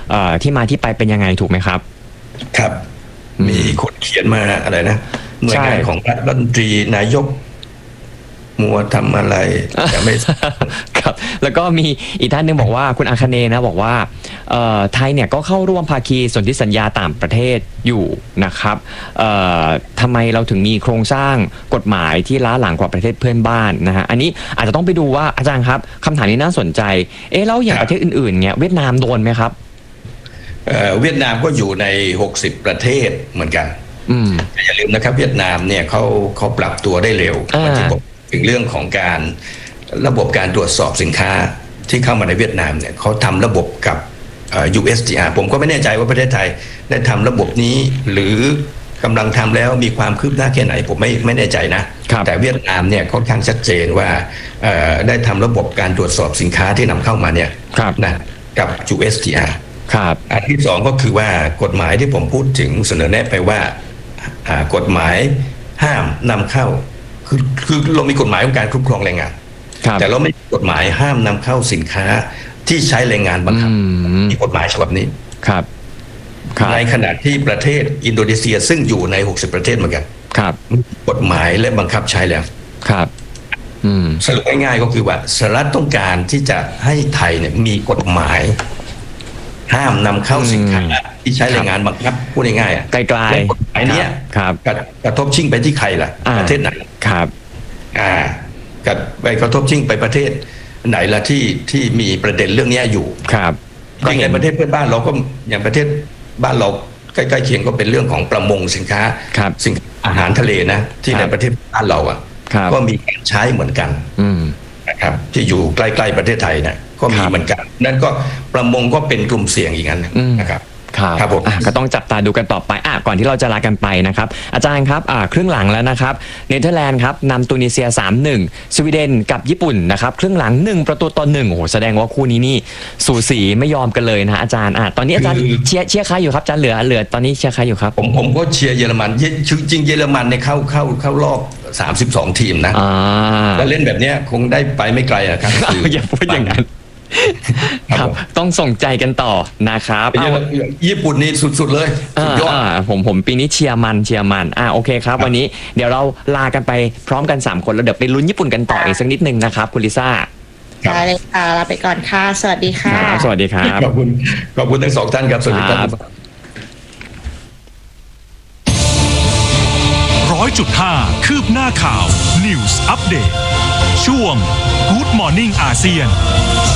ที่มาที่ไปเป็นยังไงถูกไหมครับครับมีคนเขียนมาอะไรนะหน่วยงานของรัฐมนตรีนายกมัวทำอะไรแต่ไม่ครับแล้วก็มีอีกท่านหนึ่งบอกว่าคุณอาคเนนะบอกว่าไทยเนี่ยก็เข้าร่วมภาคีสนธิสัญญาต่างประเทศอยู่นะครับทำไมเราถึงมีโครงสร้างกฎหมายที่ล้าหลังกว่าประเทศเพื่อนบ้านนะฮะอันนี้อาจจะต้องไปดูว่าอาจารย์ครับคำถามนี้น่าสนใจแล้วอย่างประเทศอื่นๆเนี่ยเวียดนามโดนไหมครับเวียดนามก็อยู่ใน60ประเทศเหมือนกันอย่าลืมนะครับเวียดนามเนี่ยเขาปรับตัวได้เร็วที่ผมถึงเรื่องของการระบบการตรวจสอบสินค้าที่เข้ามาในเวียดนามเนี่ยเขาทำระบบกับUSTR ผมก็ไม่แน่ใจว่าประเทศไทยได้ทำระบบนี้หรือกำลังทำแล้วมีความคืบหน้าแค่ไหนผมไม่แน่ใจนะแต่เวียดนามเนี่ยค่อนข้างชัดเจนว่าได้ทำระบบการตรวจสอบสินค้าที่นำเข้ามาเนี่ยนะกับ USTR อันที่สองก็คือว่ากฎหมายที่ผมพูดถึงเสนอแนะไปว่ากฎหมายห้ามนำเข้าคือเรามีกฎหมายของการคุ้มครองแรงงานแต่เราไม่มีกฎหมายห้ามนำเข้าสินค้าที่ใช้แรงงานบังคับมีกฎหมายฉบับนี้ในขณะที่ประเทศอินโดนีเซียซึ่งอยู่ใน60ประเทศเหมือนกันกฎหมายและบังคับใช้แล้วสรุปง่ายๆก็คือว่าสหรัฐต้องการที่จะให้ไทยเนี่ยมีกฎหมายห้ามนำเข้าสินค้าที่ใช้แรงงานบังคับพูดง่ายๆไกลๆกฎหมายนี้กระทบชิ่งไปที่ใครล่ะประเทศไหนกระทบชิ่งไปประเทศไหนล่ะที่มีประเด็นเรื่องนี้อยู่ยิ่งในประเทศเพื่อนบ้านเราก็อย่างประเทศบ้านเราใกล้ๆเคียงก็เป็นเรื่องของประมงสินค้าอาหารทะเลนะที่ในประเทศบ้านเราก็มีการใช้เหมือนกันนะครับที่อยู่ใกล้ๆประเทศไทยเนี่ยก็มีเหมือนกันนั่นก็ประมงก็เป็นกลุ่มเสี่ยงอีกอันนะครับครับผมก็ต้องจับตาดูกันต่อไปก่อนที่เราจะลากันไปนะครับอาจารย์ครับครึ่งหลังแล้วนะครับเนเธอร์แลนด์ครับนำตูนิเซีย 3-1 สวีเดนกับญี่ปุ่นนะครับครึ่งหลัง1-1โอ้โหแสดงว่าคู่นี้นี่สูสีไม่ยอมกันเลยนะอาจารย์ตอนนี้อาจารย์เชียร์ใครอยู่ครับอาจารย์เหลือตอนนี้เชียร์ใครอยู่ครับผมก็เชียร์เยอรมันจริงเยอรมันเนี่ยเข้ารอบ32ทีมนะแล้วเล่นแบบนี้คงได้ไปไม่ไกลครับอย่าพูดอย่างนั้นครับต้องส่งใจกันต่อนะครับญี่ปุ่นนี่สุดๆเลยสุดยอดผมปีนี้เชียร์มันโอเคครับวันนี้เดี๋ยวเราลากันไปพร้อมกัน3คนแล้วเดี๋ยวไปลุ้นญี่ปุ่นกันต่ออีกสักนิดนึงนะครับคุณลิซ่าได้เลยค่ะลาไปก่อนค่ะสวัสดีค่ะสวัสดีครับขอบคุณทั้ง2ท่านครับสวัสดีครับ 100.5 คืบหน้าข่าว News Update ช่วง Good Morning อาเซียน